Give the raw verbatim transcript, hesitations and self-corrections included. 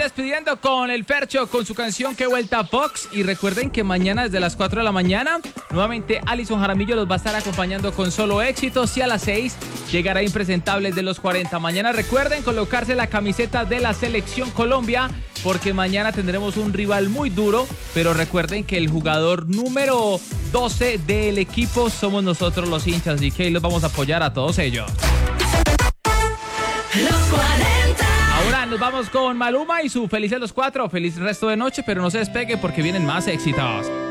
despidiendo con el Fercho, con su canción Que Vuelta Fox. Y recuerden que mañana desde las cuatro de la mañana, nuevamente Alison Jaramillo los va a estar acompañando con solo éxitos. Y a las seis llegará Impresentables de los cuarenta. Mañana recuerden colocarse la camiseta de la Selección Colombia, porque mañana tendremos un rival muy duro. Pero recuerden que el jugador número doce del equipo somos nosotros los hinchas, y que los vamos a apoyar a todos ellos. Los cuarenta. Ahora nos vamos con Maluma y su Felices los Cuatro. Feliz resto de noche, pero no se despegue porque vienen más éxitos.